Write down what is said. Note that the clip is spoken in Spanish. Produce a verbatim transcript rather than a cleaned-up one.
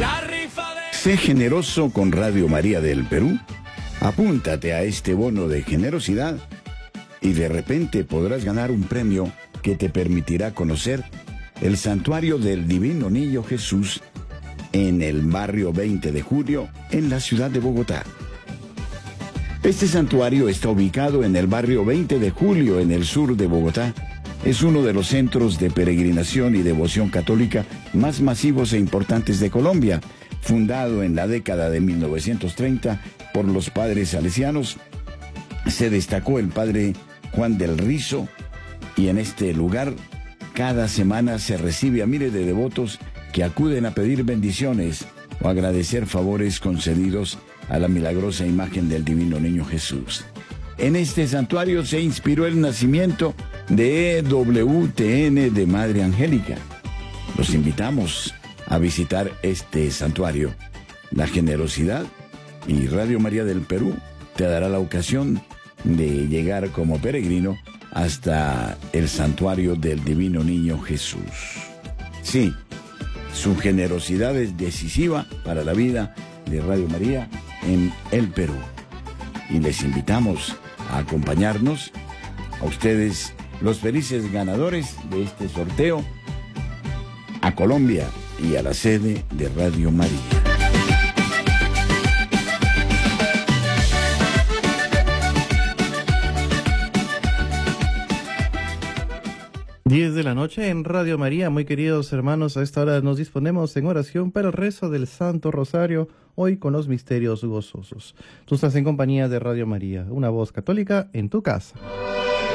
Sé generoso con Radio María del Perú. Apúntate a este bono de generosidad y de repente podrás ganar un premio que te permitirá conocer el santuario del Divino Niño Jesús en el barrio veinte de julio, en la ciudad de Bogotá. Este santuario está ubicado en el barrio veinte de julio, en el sur de Bogotá. Es uno de los centros de peregrinación y devoción católica más masivos e importantes de Colombia, fundado en la década de mil novecientos treinta por los padres salesianos. Se destacó el padre Juan del Rizo, y en este lugar cada semana se recibe a miles de devotos que acuden a pedir bendiciones o agradecer favores concedidos a la milagrosa imagen del Divino Niño Jesús. En este santuario se inspiró el nacimiento de E W T N de Madre Angélica. Los invitamos a visitar este santuario. La generosidad y Radio María del Perú te dará la ocasión de llegar como peregrino hasta el santuario del Divino Niño Jesús. Sí, su generosidad es decisiva para la vida de Radio María en el Perú. Y les invitamos a acompañarnos, a ustedes, los felices ganadores de este sorteo, a Colombia y a la sede de Radio María. diez de la noche en Radio María. Muy queridos hermanos, a esta hora nos disponemos en oración para el rezo del Santo Rosario, hoy con los misterios gozosos. Tú estás en compañía de Radio María, una voz católica en tu casa.